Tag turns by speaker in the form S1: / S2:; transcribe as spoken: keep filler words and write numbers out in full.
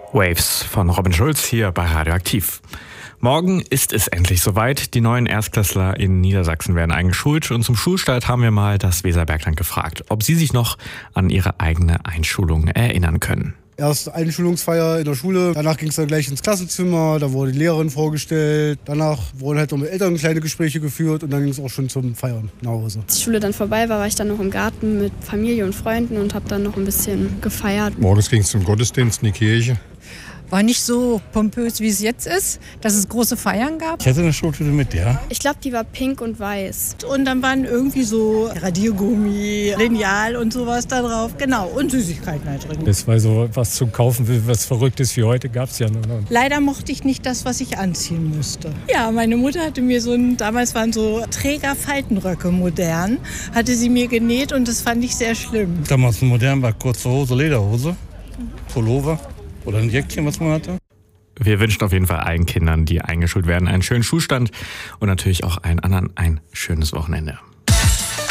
S1: Waves von Robin Schulz hier bei Radioaktiv. Morgen ist es endlich soweit. Die neuen Erstklässler in Niedersachsen werden eingeschult. Und zum Schulstart haben wir mal das Weserbergland gefragt, ob sie sich noch an ihre eigene Einschulung erinnern können.
S2: Erst Einschulungsfeier in der Schule, danach ging es dann gleich ins Klassenzimmer, da wurde die Lehrerin vorgestellt, danach wurden halt noch mit Eltern kleine Gespräche geführt und dann ging es auch schon zum Feiern nach Hause.
S3: Als die Schule dann vorbei war, war ich dann noch im Garten mit Familie und Freunden und habe dann noch ein bisschen gefeiert.
S4: Morgens ging es zum Gottesdienst in die Kirche.
S5: War nicht so pompös, wie es jetzt ist, dass es große Feiern gab.
S6: Ich hatte eine Schultüte mit, ja.
S3: Ich glaube, die war pink und weiß.
S5: Und dann waren irgendwie so Radiergummi, Lineal und sowas da drauf. Genau, und Süßigkeiten halt drin.
S7: Das war so was zum Kaufen, was Verrücktes wie heute gab es ja noch.
S5: Leider mochte ich nicht das, was ich anziehen musste. Ja, meine Mutter hatte mir so ein, damals waren so Trägerfaltenröcke modern, hatte sie mir genäht und das fand ich sehr schlimm.
S6: Damals modern war kurze Hose, Lederhose, Pullover. Oder ein Jäckchen, was man hatte.
S1: Wir wünschen auf jeden Fall allen Kindern, die eingeschult werden, einen schönen Schulstand und natürlich auch allen anderen ein schönes Wochenende.